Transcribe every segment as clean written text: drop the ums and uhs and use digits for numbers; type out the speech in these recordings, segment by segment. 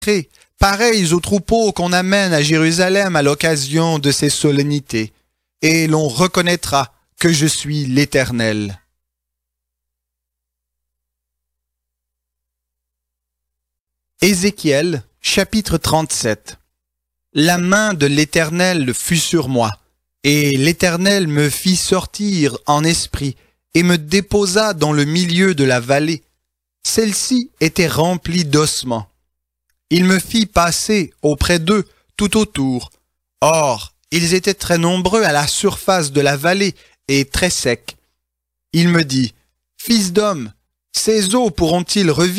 pareils aux troupeaux qu'on amène à Jérusalem à l'occasion de ces solennités, et l'on reconnaîtra que je suis l'Éternel. Ézéchiel, chapitre 37. La main de l'Éternel fut sur moi, et l'Éternel me fit sortir en esprit, et me déposa dans le milieu de la vallée. Celle-ci était remplie d'ossements. Il me fit passer auprès d'eux tout autour. Or, ils étaient très nombreux à la surface de la vallée et très secs. Il me dit, « Fils d'homme, ces eaux pourront-ils revivre ?»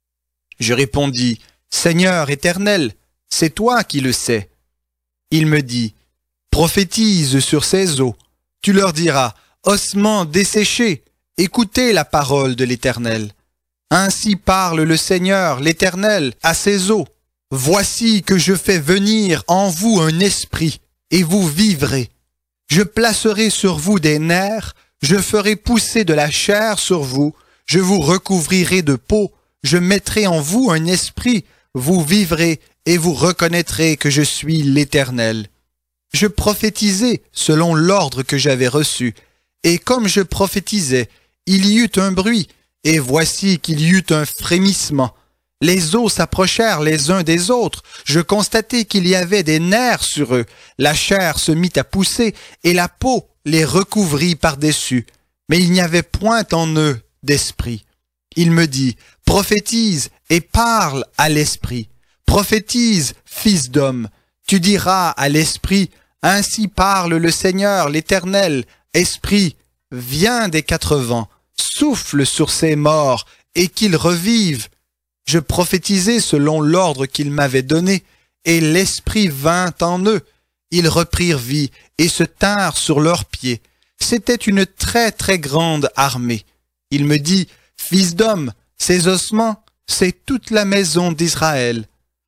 Je répondis, « Seigneur éternel, c'est toi qui le sais. » Il me dit, « Prophétise sur ces eaux. Tu leur diras, « Ossements desséchés, écoutez la parole de l'Éternel. » Ainsi parle le Seigneur, l'Éternel, à ces eaux. Voici que je fais venir en vous un esprit, et vous vivrez. Je placerai sur vous des nerfs, je ferai pousser de la chair sur vous, je vous recouvrirai de peau, je mettrai en vous un esprit, vous vivrez, et vous reconnaîtrez que je suis l'Éternel. Je prophétisai selon l'ordre que j'avais reçu, et comme je prophétisais, il y eut un bruit, et voici qu'il y eut un frémissement. Les os s'approchèrent les uns des autres. Je constatai qu'il y avait des nerfs sur eux. La chair se mit à pousser, et la peau les recouvrit par-dessus. Mais il n'y avait point en eux d'esprit. Il me dit, prophétise et parle à l'esprit. Prophétise, fils d'homme. Tu diras à l'esprit, ainsi parle le Seigneur, l'Éternel. Esprit, viens des 4 vents. Souffle sur ces morts, et qu'ils revivent. Je prophétisai selon l'ordre qu'il m'avait donné, et l'Esprit vint en eux. Ils reprirent vie, et se tinrent sur leurs pieds. C'était une très très grande armée. Il me dit, Fils d'homme, ces ossements, c'est toute la maison d'Israël.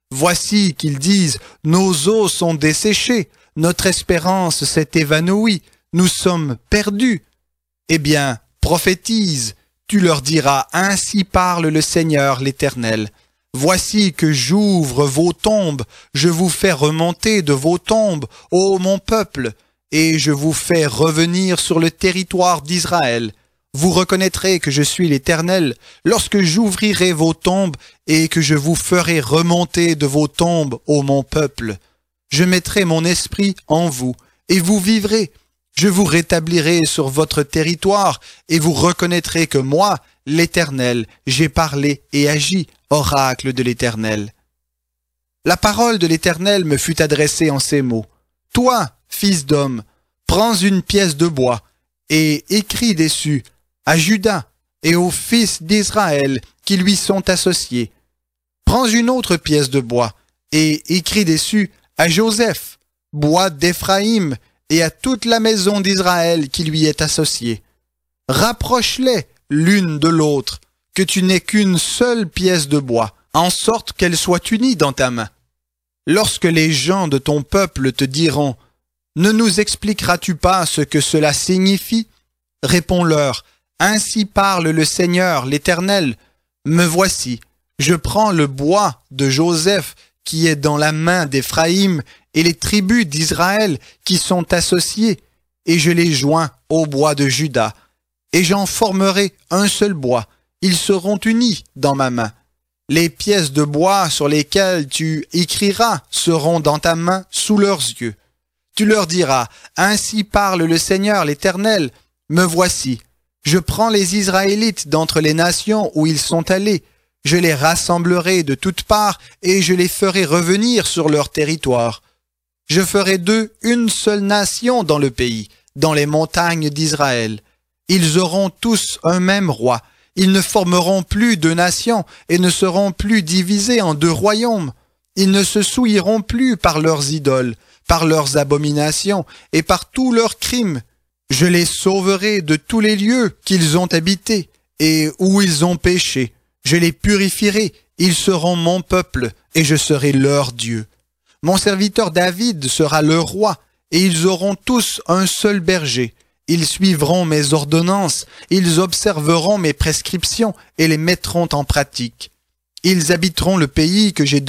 Voici qu'ils disent, nos os sont desséchés, notre espérance s'est évanouie, nous sommes perdus. Eh bien, prophétise, tu leur diras, ainsi parle le Seigneur l'Éternel. Voici que j'ouvre vos tombes, je vous fais remonter de vos tombes, ô mon peuple, et je vous fais revenir sur le territoire d'Israël. Vous reconnaîtrez que je suis l'Éternel lorsque j'ouvrirai vos tombes et que je vous ferai remonter de vos tombes, ô mon peuple. Je mettrai mon esprit en vous, et vous vivrez. Je vous rétablirai sur votre territoire, et vous reconnaîtrez que moi, l'Éternel, j'ai parlé et agi, oracle de l'Éternel. La parole de l'Éternel me fut adressée en ces mots. Toi, fils d'homme, prends une pièce de bois, et écris dessus à Juda et aux fils d'Israël qui lui sont associés. Prends une autre pièce de bois, et écris dessus à Joseph, bois d'Éphraïm, et à toute la maison d'Israël qui lui est associée. Rapproche-les l'une de l'autre, que tu n'aies qu'une seule pièce de bois, en sorte qu'elle soit unie dans ta main. Lorsque les gens de ton peuple te diront « Ne nous expliqueras-tu pas ce que cela signifie ?» Réponds-leur « Ainsi parle le Seigneur, l'Éternel. Me voici, je prends le bois de Joseph qui est dans la main d'Éphraïm et les tribus d'Israël qui sont associées, et je les joins au bois de Juda, et j'en formerai un seul bois, ils seront unis dans ma main. Les pièces de bois sur lesquelles tu écriras seront dans ta main sous leurs yeux. Tu leur diras, ainsi parle le Seigneur l'Éternel, me voici, je prends les Israélites d'entre les nations où ils sont allés, je les rassemblerai de toutes parts et je les ferai revenir sur leur territoire. Je ferai d'eux une seule nation dans le pays, dans les montagnes d'Israël. Ils auront tous un même roi. Ils ne formeront plus 2 nations et ne seront plus divisés en 2 royaumes. Ils ne se souilleront plus par leurs idoles, par leurs abominations et par tous leurs crimes. Je les sauverai de tous les lieux qu'ils ont habités et où ils ont péché. Je les purifierai, ils seront mon peuple et je serai leur Dieu. Mon serviteur David sera leur roi, et ils auront tous un seul berger. Ils suivront mes ordonnances, ils observeront mes prescriptions et les mettront en pratique. Ils habiteront le pays que j'ai